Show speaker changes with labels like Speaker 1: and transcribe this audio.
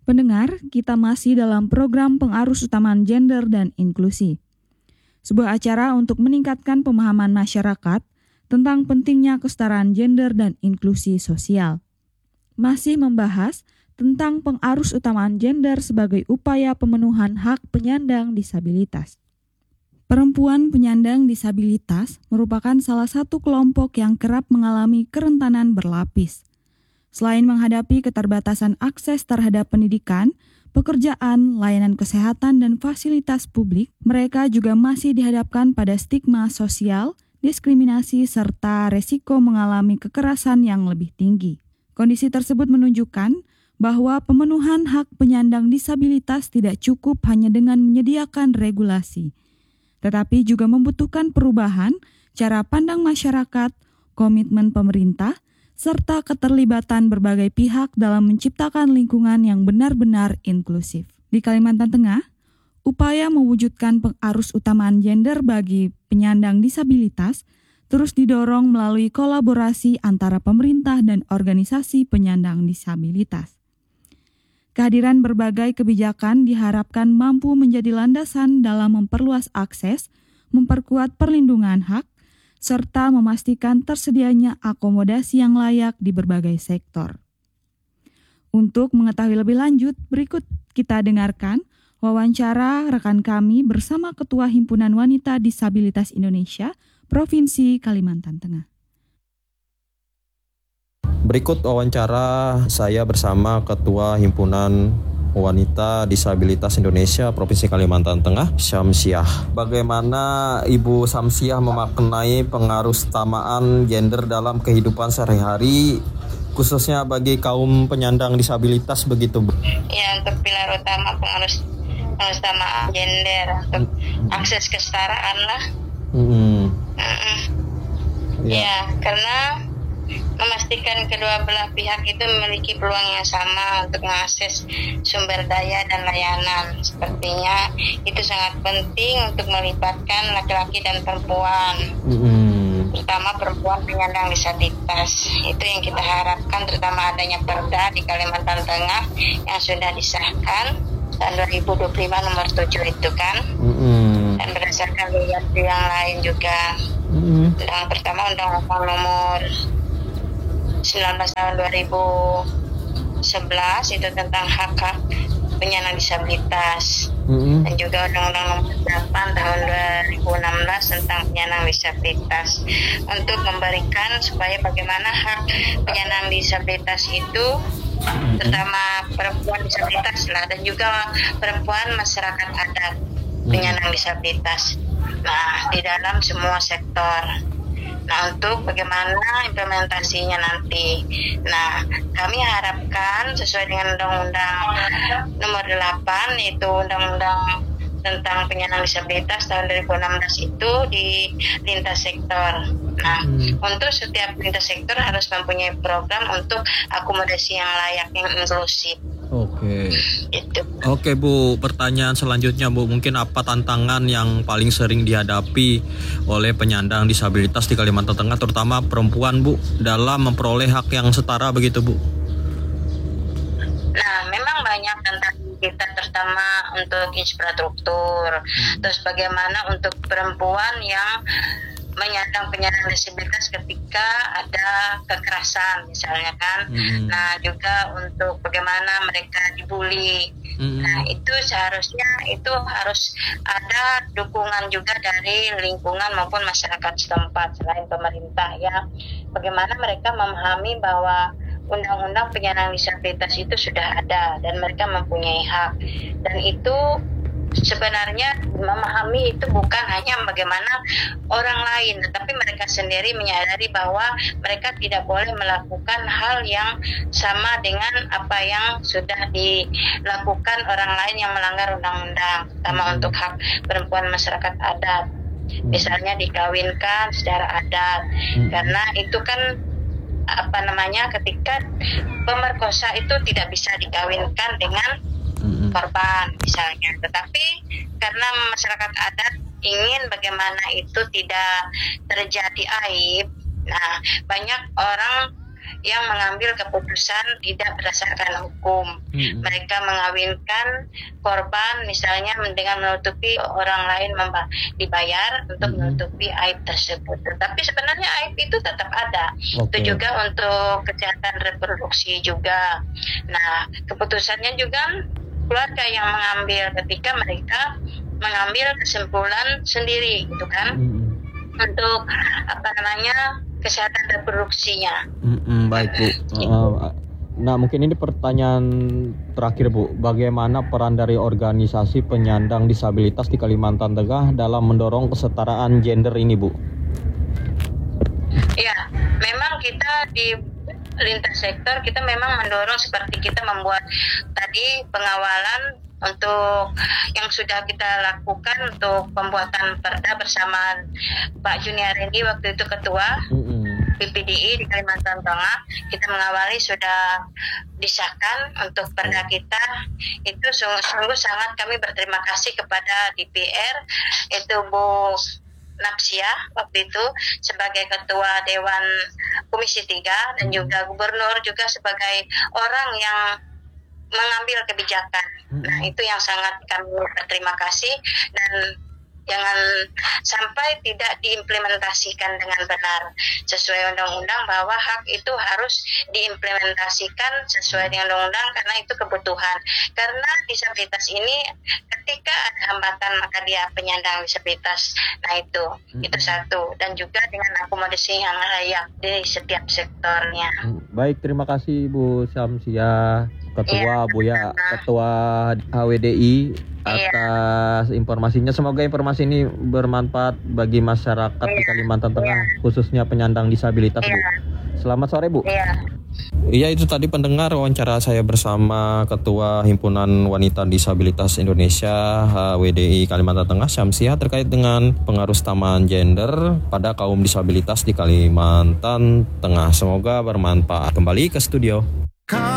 Speaker 1: Pendengar, kita masih dalam program Pengarus Utamaan Gender dan Inklusi. Sebuah acara untuk meningkatkan pemahaman masyarakat tentang pentingnya kesetaraan gender dan inklusi sosial. Masih membahas tentang pengarus utamaan gender sebagai upaya pemenuhan hak penyandang disabilitas. Perempuan penyandang disabilitas merupakan salah satu kelompok yang kerap mengalami kerentanan berlapis. Selain menghadapi keterbatasan akses terhadap pendidikan, pekerjaan, layanan kesehatan, dan fasilitas publik, mereka juga masih dihadapkan pada stigma sosial, diskriminasi, serta resiko mengalami kekerasan yang lebih tinggi. Kondisi tersebut menunjukkan bahwa pemenuhan hak penyandang disabilitas tidak cukup hanya dengan menyediakan regulasi, tetapi juga membutuhkan perubahan cara pandang masyarakat, komitmen pemerintah, serta keterlibatan berbagai pihak dalam menciptakan lingkungan yang benar-benar inklusif. Di Kalimantan Tengah, upaya mewujudkan pengarus utamaan gender bagi penyandang disabilitas terus didorong melalui kolaborasi antara pemerintah dan organisasi penyandang disabilitas. Kehadiran berbagai kebijakan diharapkan mampu menjadi landasan dalam memperluas akses, memperkuat perlindungan hak, serta memastikan tersedianya akomodasi yang layak di berbagai sektor. Untuk mengetahui lebih lanjut, berikut kita dengarkan wawancara rekan kami bersama Ketua Himpunan Wanita Disabilitas Indonesia, Provinsi Kalimantan Tengah.
Speaker 2: Berikut wawancara saya bersama Ketua Himpunan Wanita Disabilitas Indonesia Provinsi Kalimantan Tengah, Syamsiah. Bagaimana Ibu Syamsiah memaknai pengarus utamaan gender dalam kehidupan sehari-hari, khususnya bagi kaum penyandang disabilitas begitu, Bu?
Speaker 3: Ya, untuk pilar utama pengarus utamaan gender, untuk akses kesetaraan lah. Ya, karena memastikan kedua belah pihak itu memiliki peluang yang sama untuk mengakses sumber daya dan layanan. Sepertinya itu sangat penting untuk melibatkan laki-laki dan perempuan, terutama perempuan penyandang disabilitas. Itu yang kita harapkan, terutama adanya Perda di Kalimantan Tengah yang sudah disahkan tahun 2025 nomor 7 itu kan. Dan berdasarkan regulasi yang lain juga. Yang pertama Undang-Undang nomor 19 tahun 2011 itu tentang hak-hak penyandang disabilitas, dan juga Undang-Undang nomor 8 tahun 2016 tentang penyandang disabilitas, untuk memberikan supaya bagaimana hak penyandang disabilitas itu, terutama perempuan disabilitas lah, dan juga perempuan masyarakat adat penyandang disabilitas, nah di dalam semua sektor. Nah, untuk bagaimana implementasinya nanti. Nah, kami harapkan sesuai dengan Undang-Undang nomor 8, yaitu Undang-Undang tentang penyandang disabilitas tahun 2016 itu di lintas sektor. Nah, untuk setiap lintas sektor harus mempunyai program untuk akomodasi yang layak, yang inklusif.
Speaker 2: Oke.
Speaker 3: Itu.
Speaker 2: Oke, Bu, pertanyaan selanjutnya, Bu, mungkin apa tantangan yang paling sering dihadapi oleh penyandang disabilitas di Kalimantan Tengah, terutama perempuan, Bu, dalam memperoleh hak yang setara begitu, Bu?
Speaker 3: Nah, memang banyak tantangan kita, terutama untuk infrastruktur. Terus bagaimana untuk perempuan yang menyandang penyandang disabilitas ketika ada kekerasan misalnya kan. Nah, juga untuk bagaimana mereka dibully. Nah, itu seharusnya itu harus ada dukungan juga dari lingkungan maupun masyarakat setempat selain pemerintah ya. Bagaimana mereka memahami bahwa undang-undang penyandang disabilitas itu sudah ada dan mereka mempunyai hak, dan itu sebenarnya memahami itu bukan hanya bagaimana orang lain, tetapi mereka sendiri menyadari bahwa mereka tidak boleh melakukan hal yang sama dengan apa yang sudah dilakukan orang lain yang melanggar undang-undang, terutama untuk hak perempuan masyarakat adat, misalnya dikawinkan secara adat, karena itu kan ketika pemerkosa itu tidak bisa dikawinkan dengan korban misalnya, tetapi karena masyarakat adat ingin bagaimana itu tidak terjadi aib, nah banyak orang yang mengambil keputusan tidak berdasarkan hukum. Mereka mengawinkan korban misalnya dengan menutupi orang lain dibayar untuk menutupi aib tersebut. Tetapi sebenarnya aib itu tetap ada. Itu juga untuk kesehatan reproduksi juga. Nah, keputusannya juga keluarga yang mengambil ketika mereka mengambil kesimpulan sendiri gitu kan, untuk kesehatan reproduksinya.
Speaker 2: Baik Bu. Nah mungkin ini pertanyaan terakhir Bu, bagaimana peran dari organisasi penyandang disabilitas di Kalimantan Tengah dalam mendorong kesetaraan gender ini Bu?
Speaker 3: Ya, memang kita di lintas sektor kita memang mendorong seperti kita membuat tadi pengawalan untuk yang sudah kita lakukan untuk pembuatan perda bersama Pak Junior Rendi waktu itu ketua PPDI di Kalimantan Tengah. Kita mengawali sudah disahkan untuk perda kita. Itu sungguh sangat kami berterima kasih kepada DPR, itu Bu Napsia waktu itu sebagai ketua Dewan Komisi 3 dan juga gubernur juga sebagai orang yang mengambil kebijakan. Nah, itu yang sangat kami berterima kasih, dan jangan sampai tidak diimplementasikan dengan benar sesuai undang-undang, bahwa hak itu harus diimplementasikan sesuai dengan undang-undang karena itu kebutuhan. Karena disabilitas ini ketika ada hambatan maka dia penyandang disabilitas. Nah, itu satu, dan juga dengan akomodasi yang layak di setiap sektornya.
Speaker 2: Baik, terima kasih Bu Syamsiah, Ketua HWDI atas informasinya. Semoga informasi ini bermanfaat bagi masyarakat di Kalimantan Tengah, khususnya penyandang disabilitas Bu. Selamat sore Bu. Iya, itu tadi pendengar wawancara saya bersama Ketua Himpunan Wanita Disabilitas Indonesia HWDI Kalimantan Tengah, Syamsiah, terkait dengan pengaruh utama gender pada kaum disabilitas di Kalimantan Tengah. Semoga bermanfaat. Kembali ke studio.